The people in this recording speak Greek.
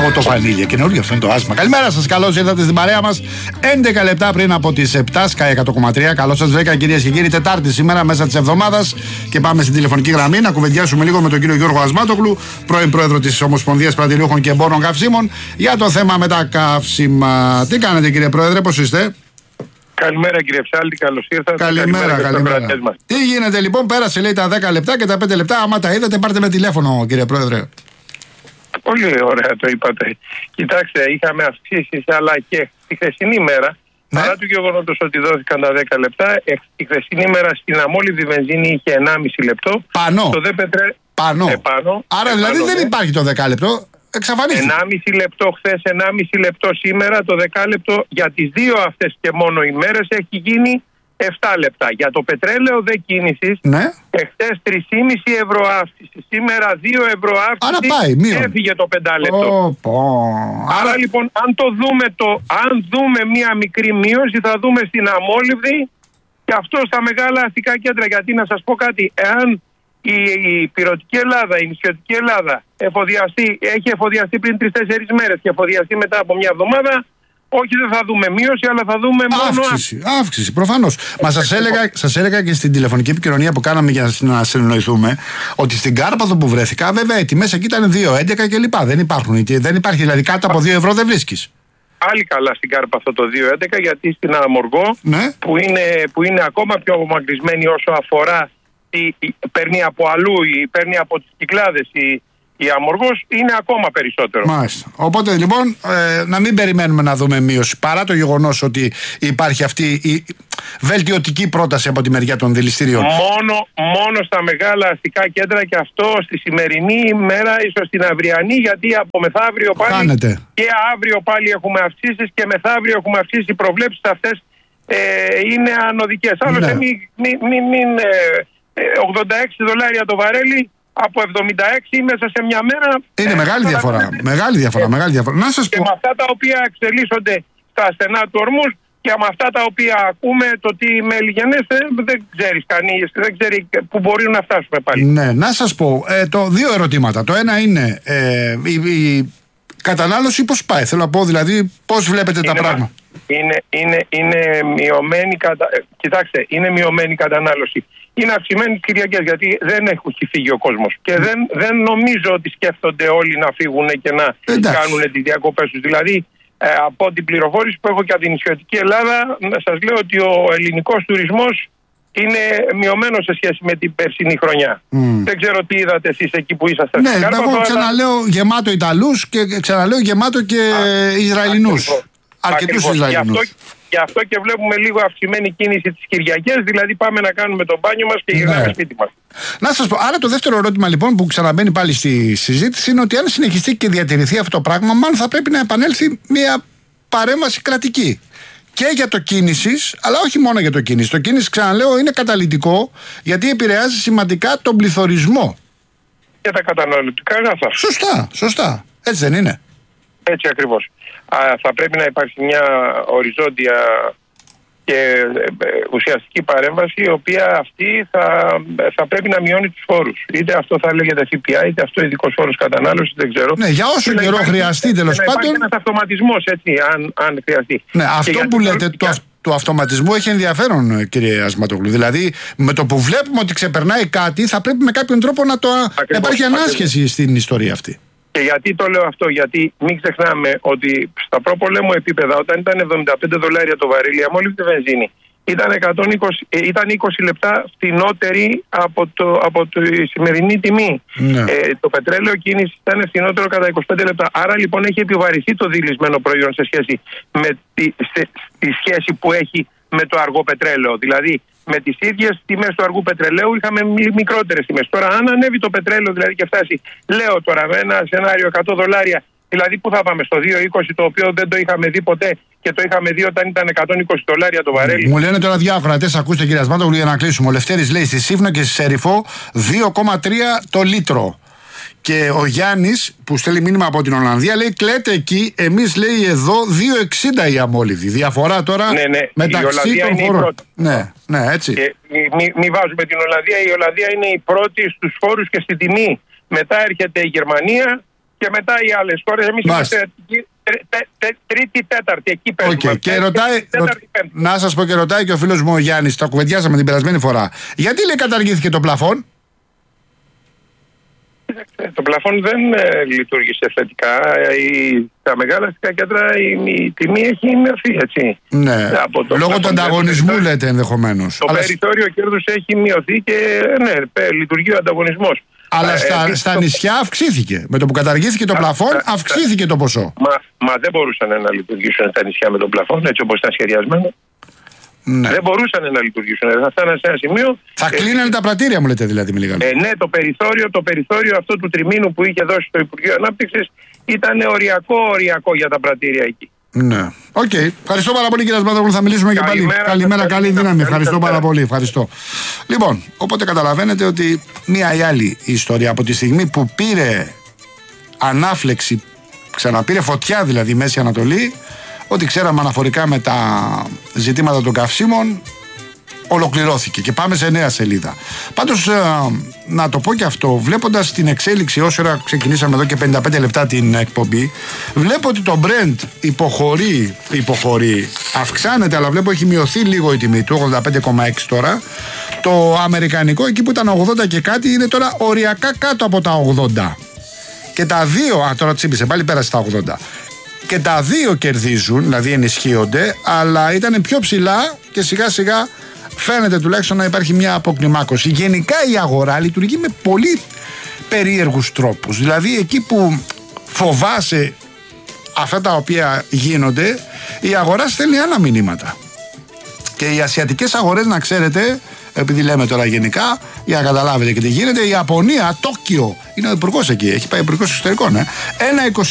Παγωτό βανίλια. Καινούργιο αυτό είναι το άσμα. Καλημέρα σας, καλώς ήρθατε στην παρέα μας. 11 λεπτά πριν από τις 7, Sky 100,3. Καλώς σας βρήκα, κυρίες και κύριοι. Τετάρτη σήμερα, μέσα της εβδομάδας. Και πάμε στην τηλεφωνική γραμμή να κουβεντιάσουμε λίγο με τον κύριο Γιώργο Ασμάτογλου, πρώην πρόεδρο της Ομοσπονδίας Πρατηριούχων και Εμπόρων Καυσίμων, για το θέμα με τα καύσιμα. Τι κάνετε, κύριε Πρόεδρε, πώς είστε? Καλημέρα, κύριε Ψάλτη, καλώς ήρθατε. Καλημέρα. Τι γίνεται λοιπόν, πέρασε λέει τα 10 λεπτά και τα 5 λεπτά. Άμα τα είδατε, πάρτε με τηλέφωνο, κύριε Πρόεδρε. Πολύ ωραία το είπατε. Κοιτάξτε, είχαμε αυξήσεις, αλλά και τη χθεσινή μέρα, παρά του γεγονότος ότι δόθηκαν τα 10 λεπτά, τη χθεσινή μέρα στην αμόλυβδη βενζίνη είχε 1,5 λεπτό. Πάνω. Πάνω. Άρα δηλαδή δεν υπάρχει το 10 λεπτό. Εξαφανίστηκε. 1,5 λεπτό χθες, 1,5 λεπτό σήμερα. Το 10 λεπτό για τις δύο αυτές και μόνο ημέρες έχει γίνει 7 λεπτά. Για το πετρέλαιο δε κίνησης, εχθές 3,5 ευρώ αύξηση. Σήμερα 2 ευρώ αύξηση. Έφυγε το 5 λεπτό. Άρα λοιπόν, αν δούμε μία μικρή μείωση, θα δούμε στην αμόλυβδη και αυτό στα μεγάλα αστικά κέντρα. Γιατί να σας πω κάτι, εάν η πυρωτική Ελλάδα, η νησιωτική Ελλάδα έχει εφοδιαστεί πριν 3-4 μέρες και εφοδιαστεί μετά από μια εβδομάδα, όχι, δεν θα δούμε μείωση, αλλά θα δούμε μόνο αύξηση. Προφανώς. Μα σας έλεγα και στην τηλεφωνική επικοινωνία που κάναμε για να συνεννοηθούμε ότι στην Κάρπαθο που βρέθηκα, βέβαια οι τιμές εκεί ήταν 2,11 κλπ. Δεν υπάρχει δηλαδή κάτω από 2 ευρώ δεν βρίσκεις. Πάλι καλά στην Κάρπαθο το 2,11, γιατί στην Αμοργό, που είναι ακόμα πιο απομακρυσμένη όσο αφορά, παίρνει από αλλού ή παίρνει από τις Κυκλάδες η Αμοργός, είναι ακόμα περισσότερο. Μάλιστα. Οπότε λοιπόν να μην περιμένουμε να δούμε μείωση, παρά το γεγονός ότι υπάρχει αυτή η βελτιωτική πρόταση από τη μεριά των δηληστηρίων. Μόνο στα μεγάλα αστικά κέντρα, και αυτό στη σημερινή ημέρα, ίσως στην αυριανή, γιατί από μεθαύριο πάλι και αύριο πάλι έχουμε αυξήσεις και μεθαύριο έχουμε αυξήσεις. Οι προβλέψεις αυτές είναι ανωδικές. Άλλωστε μην 86 δολάρια το βαρέλι από 76 μέσα σε μια μέρα. Είναι μεγάλη διαφορά. Μεγάλη διαφορά. Να σας πω. Και με αυτά τα οποία εξελίσσονται στα στενά του ορμούς και με αυτά τα οποία ακούμε, το τι μελιγενέστε, δεν ξέρεις κανείς, δεν ξέρει που μπορεί να φτάσουμε πάλι. Ναι, να σας πω δύο ερωτήματα. Το ένα είναι η κατανάλωση πώς πάει. Θέλω να πω δηλαδή πώς βλέπετε τα πράγματα. Είναι μειωμένη Κοιτάξτε, είναι μειωμένη κατανάλωση. Είναι αυξημένη τις Κυριακές, γιατί δεν έχει φύγει ο κόσμος. Και δεν νομίζω ότι σκέφτονται όλοι να φύγουν και να κάνουν τις διακοπές τους. Δηλαδή, από την πληροφόρηση που έχω και από την νησιωτική Ελλάδα, σας λέω ότι ο ελληνικός τουρισμός είναι μειωμένο σε σχέση με την περσινή χρονιά. Δεν ξέρω τι είδατε εσείς εκεί που ήσασταν. Ναι, εγώ ξαναλέω γεμάτο Ιταλούς και ξαναλέω γεμάτο και Ισραηλινούς. Αρκετούς Ισραηλινούς. Γι' αυτό και βλέπουμε λίγο αυξημένη κίνηση τις Κυριακές, δηλαδή πάμε να κάνουμε το μπάνιο μας και γυρνάμε σπίτι μας. Να σας πω, άρα το δεύτερο ερώτημα λοιπόν που ξαναμπαίνει πάλι στη συζήτηση είναι ότι αν συνεχιστεί και διατηρηθεί αυτό το πράγμα, μάλλον θα πρέπει να επανέλθει μια παρέμβαση κρατική. Και για το κίνησης, αλλά όχι μόνο για το κίνηση. Το κίνηση, ξαναλέω, είναι καταλυτικό, γιατί επηρεάζει σημαντικά τον πληθωρισμό. Και τα καταναλωτικά αγαθά. Σωστά. Έτσι δεν είναι? Έτσι ακριβώς. Θα πρέπει να υπάρξει μια οριζόντια και ουσιαστική παρέμβαση, η οποία αυτή θα πρέπει να μειώνει τους φόρους. Είτε αυτό θα λέγεται ΦΠΑ, είτε αυτό ειδικός φόρος κατανάλωσης, δεν ξέρω. Ναι, για όσο καιρό χρειαστεί, τέλος πάντων. Υπάρχει ένας αυτοματισμός, έτσι, αν χρειαστεί. Ναι, αυτό που λέτε, του αυτοματισμού έχει ενδιαφέρον, κύριε Ασματογλου. Δηλαδή, με το που βλέπουμε ότι ξεπερνάει κάτι, θα πρέπει με κάποιον τρόπο να υπάρχει ανάσχεση στην ιστορία αυτή. Και γιατί το λέω αυτό? Γιατί μην ξεχνάμε ότι στα προπολέμου επίπεδα, όταν ήταν 75 δολάρια το βαρύλι, η αμόλυβδη βενζίνη ήταν 20 λεπτά φθηνότερη από τη σημερινή τιμή. Το πετρέλαιο κίνηση ήταν φθηνότερο κατά 25 λεπτά. Άρα λοιπόν έχει επιβαρυνθεί το δειλισμένο προϊόν σε σχέση με τη σχέση που έχει με το αργό πετρέλαιο. Δηλαδή, με τις ίδιες τιμές του αργού πετρελαίου είχαμε μικρότερες τιμές. Τώρα, αν ανέβει το πετρέλαιο δηλαδή και φτάσει, λέω τώρα με ένα σενάριο 100 δολάρια, δηλαδή πού θα πάμε, στο 2,20, το οποίο δεν το είχαμε δει ποτέ και το είχαμε δει όταν ήταν 120 δολάρια το βαρέλι. Μου λένε τώρα διάφορα, ακούστε κύριε Ασμάτογλου, για να κλείσουμε. Ο Λευτέρης λέει στη Σύφνο και στη Σέριφο 2,3 το λίτρο. Και ο Γιάννης που στέλνει μήνυμα από την Ολλανδία λέει κλαίτε εκεί, εμείς λέει εδώ 2,60 η αμόλυβδη. Διαφορά τώρα μεταξύ των χωρών. Ναι, έτσι. Και μην βάζουμε την Ολλανδία. Η Ολλανδία είναι η πρώτη στους φόρους και στην τιμή. Μετά έρχεται η Γερμανία και μετά οι άλλες χώρες. Εμείς είμαστε τρίτη, τέταρτη, εκεί παίζουμε. Και να σας πω, και ρωτάει και ο φίλος μου ο Γιάννης, το κουβεντιάσαμε την περασμένη φορά. Γιατί λέει καταργήθηκε το πλαφόν? Το πλαφόν δεν λειτουργήσε θετικά. Τα μεγάλα αστικά κέντρα η τιμή έχει μειωθεί, έτσι. Ναι, λόγω του ανταγωνισμού λέτε ενδεχομένως. Το περιθώριο κέρδους έχει μειωθεί και λειτουργεί ο ανταγωνισμός. Αλλά στα νησιά αυξήθηκε. Με το που καταργήθηκε το πλαφόν, αυξήθηκε το ποσό. Μα δεν μπορούσαν να λειτουργήσουν στα νησιά με το πλαφόν, έτσι όπως ήταν σχεδιασμένο. Ναι. Δεν μπορούσαν να λειτουργήσουν. Θα φτάνανε σε ένα σημείο. Θα κλείνανε τα πρατήρια, μου λέτε δηλαδή, με λίγα λόγια. Ναι, το περιθώριο αυτό του τριμήνου που είχε δώσει το Υπουργείο Ανάπτυξης ήταν οριακό για τα πρατήρια εκεί. Ναι. Οκ. Ευχαριστώ πάρα πολύ, κύριε Ασμαντόπουλο. Θα μιλήσουμε και πάλι. Καλημέρα, καλή δύναμη. Ευχαριστώ πάρα πολύ. Ευχαριστώ. Λοιπόν, οπότε καταλαβαίνετε ότι μία ή άλλη ιστορία από τη στιγμή που πήρε ανάφλεξη, ξαναπήρε φωτιά δηλαδή η Μέση Ανατολή, ό,τι ξέραμε αναφορικά με τα ζητήματα των καυσίμων ολοκληρώθηκε και πάμε σε νέα σελίδα. Πάντως να το πω και αυτό, βλέποντας την εξέλιξη όσο ώρα ξεκινήσαμε εδώ και 55 λεπτά την εκπομπή, βλέπω ότι το Brent υποχωρεί, αυξάνεται, αλλά βλέπω έχει μειωθεί λίγο η τιμή του, 85,6 τώρα. Το αμερικανικό εκεί που ήταν 80 και κάτι είναι τώρα οριακά κάτω από τα 80. Και τα δύο, τώρα τσίπησε πάλι, πέρασε τα 80. Και τα δύο κερδίζουν, δηλαδή ενισχύονται, αλλά ήταν πιο ψηλά και σιγά σιγά φαίνεται τουλάχιστον να υπάρχει μια αποκλιμάκωση. Γενικά η αγορά λειτουργεί με πολύ περίεργους τρόπους. Δηλαδή εκεί που φοβάσαι αυτά τα οποία γίνονται, η αγορά στέλνει άλλα μηνύματα. Και οι ασιατικές αγορές, να ξέρετε, επειδή λέμε τώρα γενικά, για να καταλάβετε και τι γίνεται, η Ιαπωνία, Τόκιο, είναι ο υπουργός εκεί, έχει πάει υπουργός εξωτερικών, 1,20